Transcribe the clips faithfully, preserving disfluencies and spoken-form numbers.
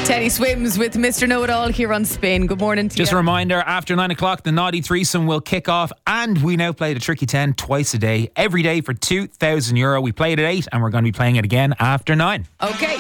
Teddy Swims with Mister Know-It-All here on Spin. Good morning to Just you. a reminder, after nine o'clock, the Naughty Threesome will kick off, and we now play the Tricky ten twice a day, every day for two thousand euro. We played at eight, and we're going to be playing it again after nine. Okay.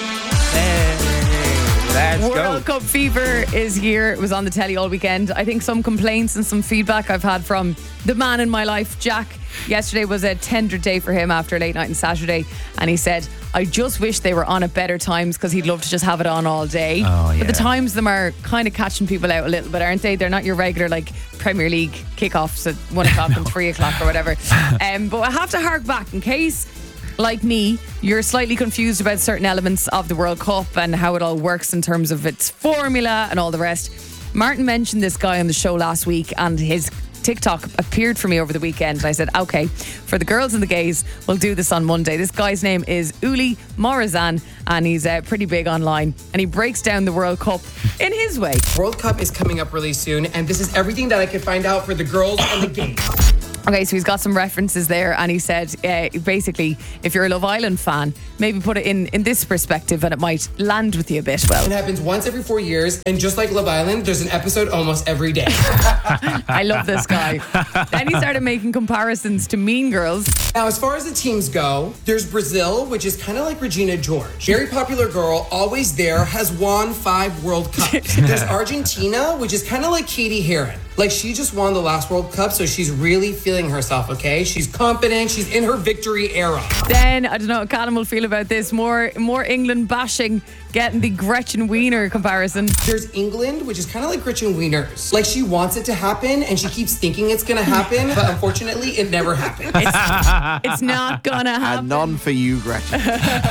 Let's World go. Cup fever is here. It was on the telly all weekend. I think some complaints and some feedback I've had from the man in my life, Jack. Yesterday was a tender day for him after a late night on Saturday, and he said, I just wish they were on at better times because he'd love to just have it on all day. Oh, yeah. But the times them are kind of catching people out a little bit, aren't they? They're not your regular like Premier League kickoffs at one o'clock and three o'clock or whatever. Um, but I have to hark back in case, like me, you're slightly confused about certain elements of the World Cup and how it all works in terms of its formula and all the rest. Martin mentioned this guy on the show last week, and his TikTok appeared for me over the weekend. I said, okay, for the girls and the gays, we'll do this on Monday. This guy's name is Uli Morazan, and he's uh, pretty big online, and he breaks down the World Cup in his way. World Cup is coming up really soon, and this is everything that I could find out for the girls and the gays. Okay, so he's got some references there, and he said, uh, basically, if you're a Love Island fan, maybe put it in, in this perspective, and it might land with you a bit. Well, It happens once every four years, and just like Love Island, there's an episode almost every day. I love this guy. Then he started making comparisons to Mean Girls. Now, as far as the teams go, there's Brazil, which is kind of like Regina George. Very popular girl, always there, has won five World Cups. There's Argentina, which is kind of like Katie Heron. Like, she just won the last World Cup, so she's really feeling herself, okay? She's confident. She's in her victory era. Then, I don't know how Callum will feel about this. More more England bashing, getting the Gretchen Wiener comparison. There's England, which is kind of like Gretchen Wieners. Like, she wants it to happen, and she keeps thinking it's going to happen, but unfortunately, it never happens. It's not gonna happen. And none for you, Gretchen.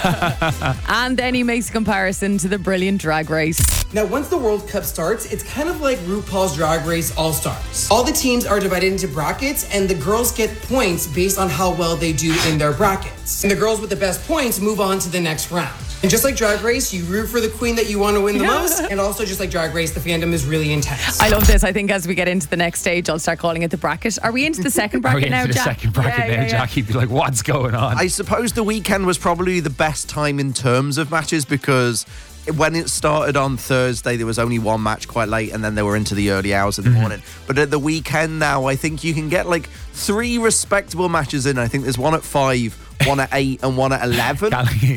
And then he makes a comparison to the brilliant Drag Race. Now, once the World Cup starts, it's kind of like RuPaul's Drag Race All-Stars. All the teams are divided into brackets, and the girls get points based on how well they do in their brackets. And the girls with the best points move on to the next round. And just like Drag Race, you root for the queen that you want to win the most. And also, just like Drag Race, the fandom is really intense. I love this. I think as we get into the next stage, I'll start calling it the bracket. Are we into the second bracket Are we now, into the Jack? second bracket Yeah, now, yeah, yeah. Jack? He'd be like, what's going on? I suppose the weekend was probably the best time in terms of matches because when it started on Thursday, there was only one match quite late, and then they were into the early hours of the morning. But at the weekend now, I think you can get like three respectable matches in. I think there's one at five, one at eight, and one at eleven.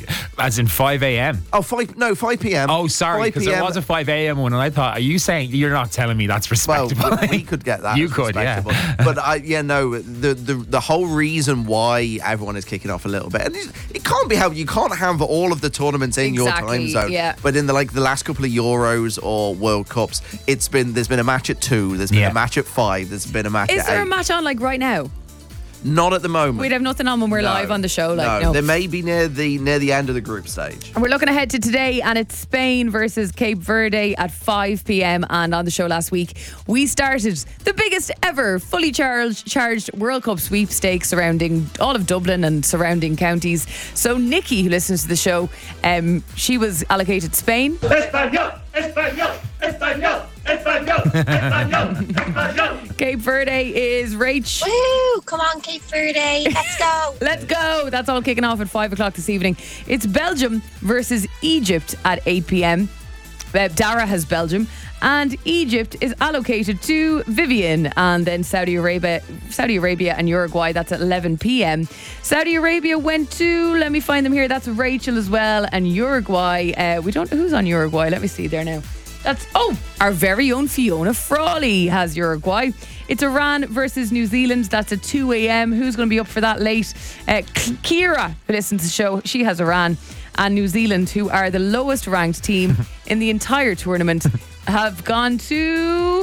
As in five a.m. Oh, five, no, five p.m. Oh, sorry, five because there p.m. was a five a.m. one, and I thought, are you saying, you're not telling me that's Well, respectable? we, we could get that. You as could, yeah. respectable. But I, yeah, no, the, the the whole reason why everyone is kicking off a little bit, and it, it can't be how you can't have all of the tournaments in Exactly, your time zone. yeah. But in the like the last couple of Euros or World Cups, it's been there's been a match at two, there's been Yeah. a match at five, there's been a match Is at there eight. a match on like right now? Not at the moment. We'd have nothing on when we're No. live on the show. Like, no, no. there may be near the near the end of the group stage. And we're looking ahead to today, and it's Spain versus Cape Verde at five p.m. And on the show last week, we started the biggest ever fully charged, charged World Cup sweepstakes surrounding all of Dublin and surrounding counties. So Nikki, who listens to the show, um, she was allocated Spain. Español, español, español, español, español, español. Cape Verde is Rach. Woo! Come on, Cape Verde. Let's go. Let's go. That's all kicking off at five o'clock this evening. It's Belgium versus Egypt at eight p.m. Uh, Dara has Belgium, and Egypt is allocated to Vivian, and then Saudi Arabia, Saudi Arabia and Uruguay. That's at eleven p.m. Saudi Arabia went to, let me find them here. That's Rachel as well, and Uruguay. Uh, we don't. Who's on Uruguay? Let me see there now. That's, oh, our very own Fiona Frawley has Uruguay. It's Iran versus New Zealand. That's at two a.m. Who's going to be up for that late? Uh, Kira, who listens to the show, she has Iran. And New Zealand, who are the lowest ranked team in the entire tournament, have gone to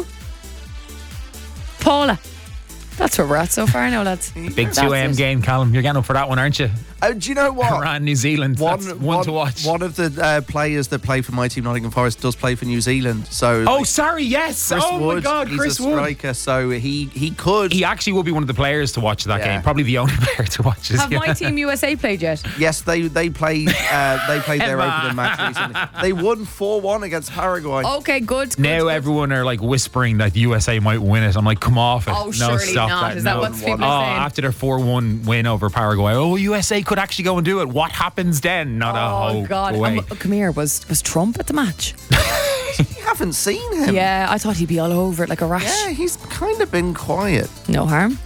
Paula. That's where we're at so far now, lads. Big two a.m. game, Callum. You're getting up for that one, aren't you? Uh, do you know what? Iran, New Zealand. One, That's one, to watch. One of the uh, players that play for my team, Nottingham Forest, does play for New Zealand. So Oh, sorry, yes. Chris oh, Wood, my God, he's Chris a Wood. striker, so he he could. He actually will be one of the players to watch that Yeah. game. Probably the only player to watch this Have game. my team U S A played yet? Yes, they they played uh, they played their Emma. opening match recently. They won four one against Paraguay. Okay, good. good Now good. everyone are like whispering that U S A might win it. I'm like, come off it. Oh, no, surely stop not. that. Is that no. what people Oh, are saying? after their four one win over Paraguay, oh, U S A could actually go and do it, what happens then? Not a Oh whole God! way. Um, come here. Was was Trump at the match? You haven't seen him. Yeah, I thought he'd be all over it like a rash. Yeah, he's kind of been quiet. No harm.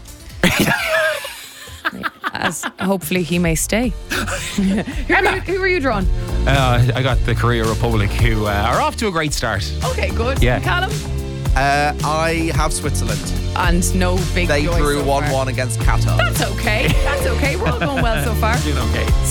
As hopefully he may stay. who, are you, who are you drawn? Uh, I got the Korea Republic, who uh, are off to a great start. Okay, good. Yeah. Callum? Uh, I have Switzerland. And no big They joy drew so one far. one against Qatar. That's okay. That's okay. We're all going well so far. Doing okay.